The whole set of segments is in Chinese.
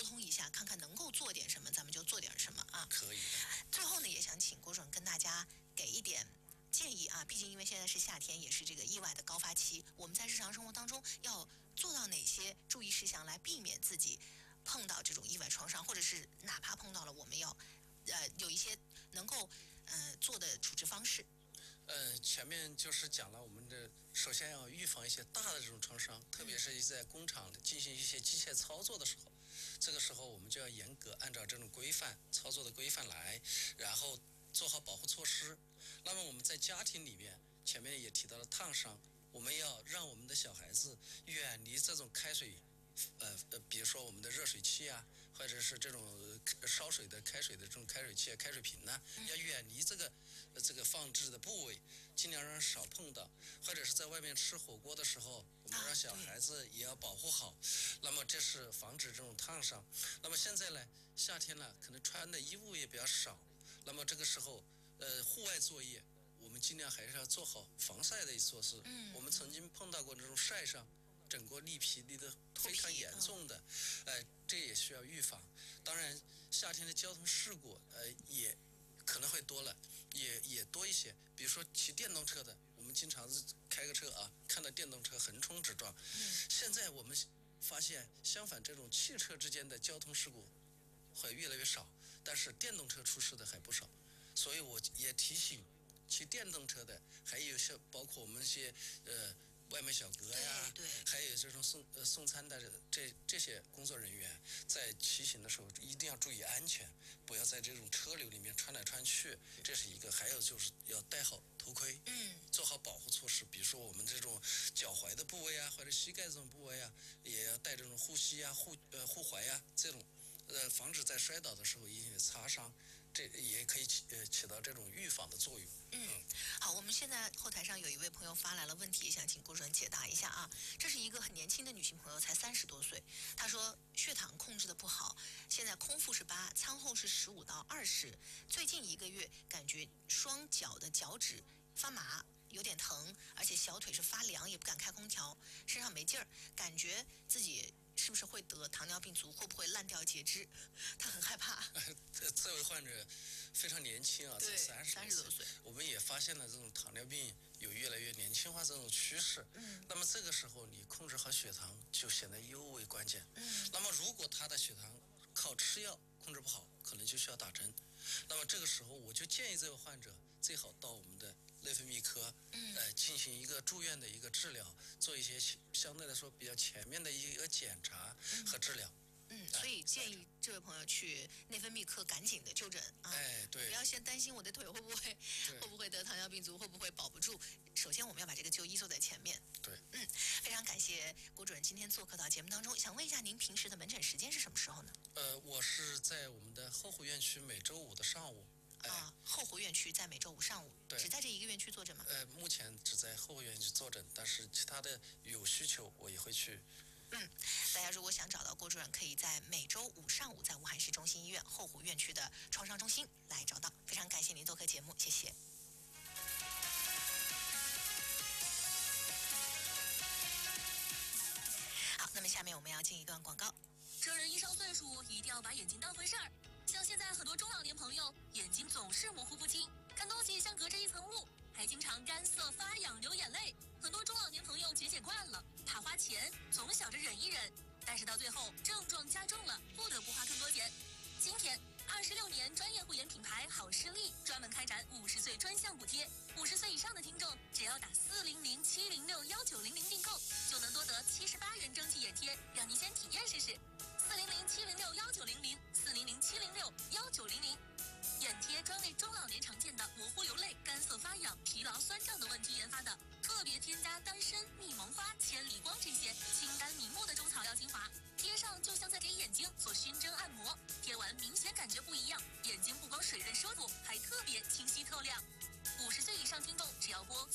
通一下，看看能够做点什么，咱们就做点什么啊。 可以的。 最后呢，也想请郭主任跟大家给一点建议啊，毕竟因为现在是夏天，也是这个意外的高发期，我们在日常生活当中要做到哪些注意事项来避免自己碰到这种意外创伤，或者是哪怕碰到了，我们要有一些能够做的处置方式。 前面就是讲了，我们的首先要预防一些大的这种创伤，特别是在工厂进行一些机械操作的时候，这个时候我们就要严格按照这种规范操作的规范来，然后做好保护措施。那么我们在家庭里面，前面也提到了烫伤，我们要让我们的小孩子远离这种开水。比如说我们的热水器啊，或者是这种烧水的开水的这种开水器、开水瓶呢，要远离这个放置的部位，尽量让少碰到。或者是在外面吃火锅的时候，我们让小孩子也要保护好。那么这是防止这种烫伤。那么现在呢，夏天了，可能穿的衣物也比较少。那么这个时候，户外作业，我们尽量还是要做好防晒的措施。我们曾经碰到过这种晒伤。整个立皮立得非常严重的，这也需要预防。当然，夏天的交通事故，也可能会多了，也多一些。比如说骑电动车的，我们经常开个车啊，看到电动车横冲直撞。现在我们发现，相反，这种汽车之间的交通事故会越来越少，但是电动车出事的还不少。所以我也提醒骑电动车的，还有像包括我们一些外卖小哥呀，还有这种送餐的这些工作人员，在骑行的时候一定要注意安全，不要在这种车流里面穿来穿去，这是一个。还有就是要戴好头盔，做好保护措施，比如说我们这种脚踝的部位啊，或者膝盖这种部位啊，也要戴这种护膝啊、护踝啊这种。防止在摔倒的时候引起擦伤，这也可以起到这种预防的作用。 好，我们现在后台上有一位朋友发来了问题，想请郭主任解答一下啊。这是一个很年轻的女性朋友，才30多岁，她说血糖控制的不好，现在空腹是8，餐后是15到20，最近1个月感觉双脚的脚趾发麻。有点疼，而且小腿是发凉，也不敢开空调，身上没劲儿，感觉自己是不是会得糖尿病足，会不会烂掉截肢？他很害怕。 这位患者非常年轻啊，才30多岁。我们也发现了这种糖尿病有越来越年轻化这种趋势。那么这个时候你控制好血糖就显得尤为关键。那么如果他的血糖靠吃药控制不好，可能就需要打针。那么这个时候我就建议这位患者最好到我们的内分泌科，进行一个住院的一个治疗，做一些相对来说比较全面的一个检查和治疗。 所以建议这位朋友去内分泌科赶紧的就诊啊！ 对， 不要先担心我的腿会不会得糖尿病足，会不会保不住。首先我们要把这个就医做在前面。 对， 非常感谢郭主任今天做客到节目当中。想问一下，您平时的门诊时间是什么时候呢？ 我是在我们的后湖院区每周5的上午。 后湖院区在每周5上午，只在这一个院区坐诊吗？ 目前只在后湖院区坐诊，但是其他的有需求我也会去。 大家如果想找到郭主任，可以在每周5上午在武汉市中心医院后湖院区的创伤中心来找到。非常感谢您做客节目，谢谢。好，那么下面我们要进一段广告。 成人一上岁数，一定要把眼睛当回事儿。像现在很多中老年朋友，眼睛总是模糊不清，看东西像隔着一层雾，还经常干涩发痒流眼泪。很多中老年朋友节俭惯了，怕花钱，总想着忍一忍，但是到最后症状加重了，不得不花更多钱。今天26年专业护眼品牌好视力专门开展50岁专项补贴，50岁以上的听众只要打400-706-1900订购，就能多得78元蒸汽眼贴，让您先体验试试。400-706-1900，400-706-1900。眼贴专为中老年常见的模糊流泪、干涩发痒、疲劳酸胀的问题研发的，特别添加丹参、蜜蒙花、千里光这些清丹明目的中草药精华，贴上就像在给眼睛做熏蒸按摩，贴完明显感觉不一样，眼睛不光水润舒服，还特别清晰透亮。50岁以上听众只要拨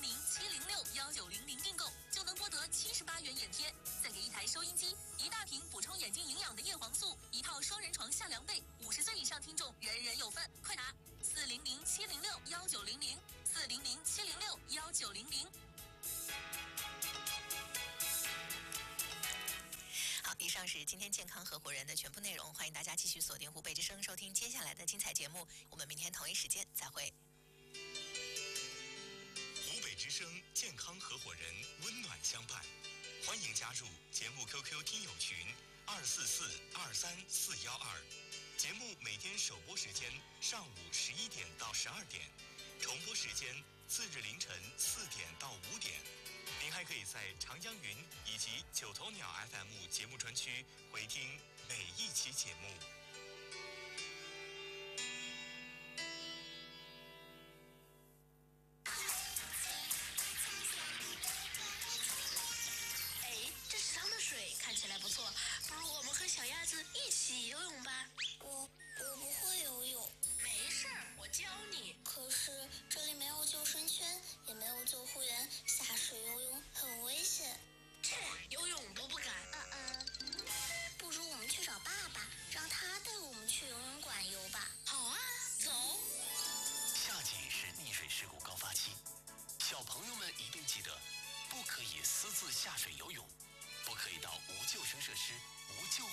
400-706-1900订购，就能多得78元眼贴，再给一台收音机、一大瓶补充眼睛营养的叶黄素，一套双人床下凉被。50岁以上听众人人有份，快打400-706-1900，400-706-1900。 好，以上上是今天健康合伙人的全部内容，欢迎大家继续锁定湖北之声收听接下来的精彩节目。我们明天同一时间再会。 湖北之声健康合伙人温暖相伴，欢迎加入节目 QQ 听友群244-23412。节目每天首播时间上午11点到12点，重播时间次日凌晨4点到5点。您还可以在长江云以及九头鸟 FM 节目专区回听每一期节目。 这池塘的水看起来不错，不如我们和小鸭子一起游泳吧。 我不会游泳。 没事儿，我教你。 可是这里没有救生圈，也没有救护员，下水游泳很危险。 切，游泳都不敢。 不如我们去找爸爸，让他带我们去游泳馆游吧。 好啊，走。 夏季是溺水事故高发期，小朋友们一定记得，不可以私自下水游泳，不可以到无救生设施、无救